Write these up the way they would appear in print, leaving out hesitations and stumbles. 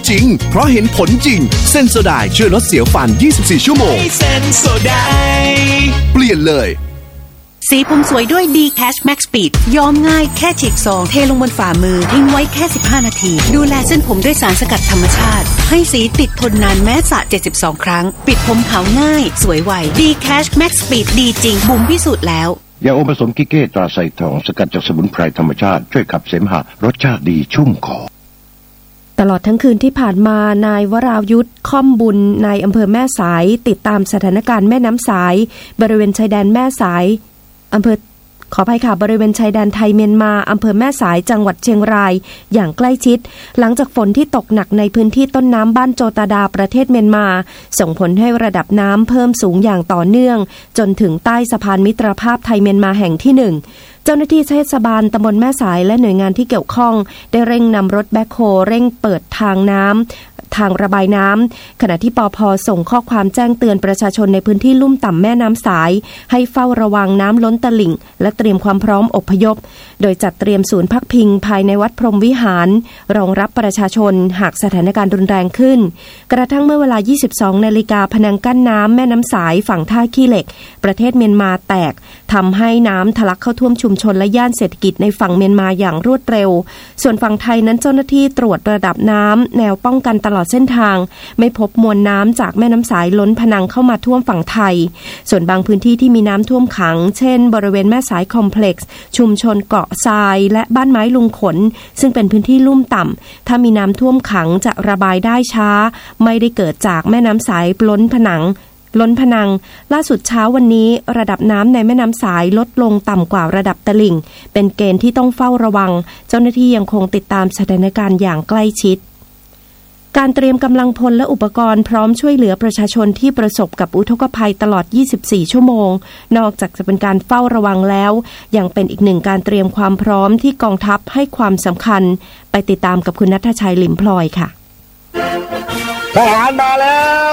จริงเพราะเห็นผลจริงเซนโซไดช่วยลดเสียวฟัน24ชั่วโมงเซนโซไดเปลี่ยนเลยสีผมสวยด้วย D-Cash Max Speed ย้อมง่ายแค่ฉีกซองเทลงบนฝ่ามือทิ้งไว้แค่15นาทีดูแลเส้นผมด้วยสารสกัดธรรมชาติให้สีติดทนนานแม้สระ72ครั้งปิดผมขาวง่ายสวยไว D-Cash Max Speed ดีจริงบุ๋มพิสูจน์แล้วยาอมผสมกิเก้ตราไซทองสกัดจากสมุนไพรธรรมชาติช่วยขับเสมหะรสชาติดีชุ่มคอตลอดทั้งคืนที่ผ่านมานายวรายุทธค่อมบุญนายอำเภอแม่สายติดตามสถานการณ์แม่น้ำสายบริเวณชายแดนแม่สายขออภัยค่ะบริเวณชายแดนไทยเมียนมาอำเภอแม่สายจังหวัดเชียงรายอย่างใกล้ชิดหลังจากฝนที่ตกหนักในพื้นที่ต้นน้ำบ้านโจตาดาประเทศเมียนมาส่งผลให้ระดับน้ำเพิ่มสูงอย่างต่อเนื่องจนถึงใต้สะพานมิตรภาพไทยเมียนมาแห่งที่ 1เจ้าหน้าที่เทศบาลตำบลแม่สายและหน่วยงานที่เกี่ยวข้องได้เร่งนำรถแบ็คโฮเร่งเปิดทางระบายน้ำขณะที่ปภ.ส่งข้อความแจ้งเตือนประชาชนในพื้นที่ลุ่มต่ำแม่น้ำสายให้เฝ้าระวังน้ำล้นตลิ่งและเตรียมความพร้อมอพยพโดยจัดเตรียมศูนย์พักพิงภายในวัดพรหมวิหารรองรับประชาชนหากสถานการณ์รุนแรงขึ้นกระทั่งเมื่อเวลา 22 นาฬิกาพนังกั้นน้ำแม่น้ำสายฝั่งท่าขี้เหล็กประเทศเมียนมาแตกทำให้น้ำทะลักเข้าท่วมชุมชนและย่านเศรษฐกิจในฝั่งเมียนมาอย่างรวดเร็วส่วนฝั่งไทยนั้นเจ้าหน้าที่ตรวจระดับน้ำแนวป้องกันตลอดเส้นทางไม่พบมวลน้ำจากแม่น้ำสายล้นพนังเข้ามาท่วมฝั่งไทยส่วนบางพื้นที่ที่มีน้ำท่วมขังเช่นบริเวณแม่สายคอมเพล็กซ์ชุมชนเกาะทรายและบ้านไม้ลุงขนซึ่งเป็นพื้นที่ลุ่มต่ำถ้ามีน้ำท่วมขังจะระบายได้ช้าไม่ได้เกิดจากแม่น้ำสายล้นพนังล่าสุดเช้าวันนี้ระดับน้ำในแม่น้ำสายลดลงต่ำกว่าระดับตลิ่งเป็นเกณฑ์ที่ต้องเฝ้าระวังเจ้าหน้าที่ยังคงติดตามสถานการณ์อย่างใกล้ชิดการเตรียมกำลังพลและอุปกรณ์พร้อมช่วยเหลือประชาชนที่ประสบกับอุทกภัยตลอด 24 ชั่วโมงนอกจากจะเป็นการเฝ้าระวังแล้วยังเป็นอีกหนึ่งการเตรียมความพร้อมที่กองทัพให้ความสำคัญไปติดตามกับคุณณัฐชัย ลิมพลอยค่ะทหารมาแล้ว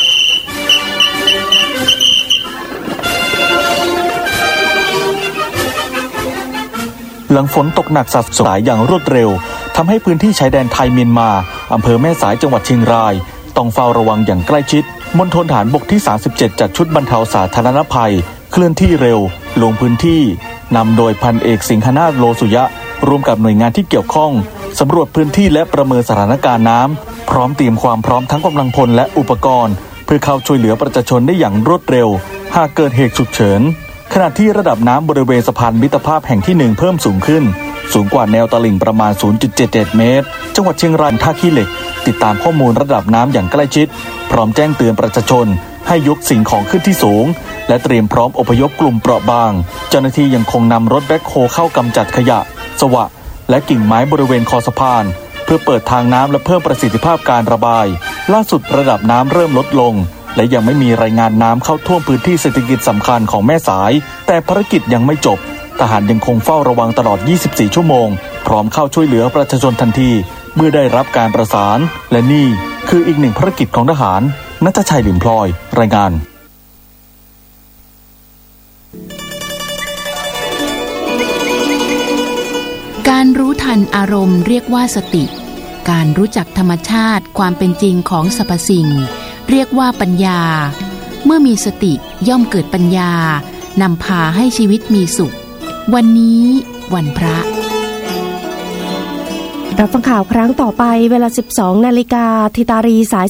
หลังฝนตกหนักสะสมอย่างรวดเร็วทำให้พื้นที่ชายแดนไทยเมียนมาอำเภอแม่สายจังหวัดเชียงรายต้องเฝ้าระวังอย่างใกล้ชิดมณฑลทหารบกที่37จัดชุดบรรเทาสาธารณภัยเคลื่อนที่เร็วลงพื้นที่นำโดยพันเอกสิงหนาถโลสุยะร่วมกับหน่วยงานที่เกี่ยวข้องสำรวจพื้นที่และประเมินสถานการณ์น้ำพร้อมเตรียมความพร้อมทั้งกำลังพลและอุปกรณ์เพื่อเข้าช่วยเหลือประชาชนได้อย่างรวดเร็วหากเกิดเหตุฉุกเฉินขณะที่ระดับน้ำบริเวณสะพานมิตรภาพแห่งที่ 1เพิ่มสูงขึ้นสูงกว่าแนวตลิ่งประมาณ 0.77 เมตรจังหวัดเชียงรายท่าขี้เหล็กติดตามข้อมูลระดับน้ำอย่างใกล้ชิดพร้อมแจ้งเตือนประชาชนให้ยกสิ่งของขึ้นที่สูงและเตรียมพร้อมอพยพกลุ่มเปราะบางเจ้าหน้าที่ยังคงนำรถแบ็คโฮเข้ากำจัดขยะสวะและกิ่งไม้บริเวณคอสะพานเพื่อเปิดทางน้ำและเพิ่มประสิทธิภาพการระบายล่าสุดระดับน้ำเริ่มลดลงและยังไม่มีรายงานน้ำเข้าท่วมพื้นที่เศรษฐกิจสำคัญของแม่สายแต่ภารกิจยังไม่จบทหารยังคงเฝ้าระวังตลอด 24 ชั่วโมงพร้อมเข้าช่วยเหลือประชาชนทันทีเมื่อได้รับการประสานและนี่คืออีกหนึ่งภารกิจของทหารณัฐชัย ลิมพลอยรายงานการรู้ทันอารมณ์เรียกว่าสติการรู้จักธรรมชาติความเป็นจริงของสรรพสิ่งเรียกว่าปัญญาเมื่อมีสติย่อมเกิดปัญญานำพาให้ชีวิตมีสุขวันนี้วันพระรับฟังข่าวครั้งต่อไปเวลา 12 นาฬิกาธิตารีสาย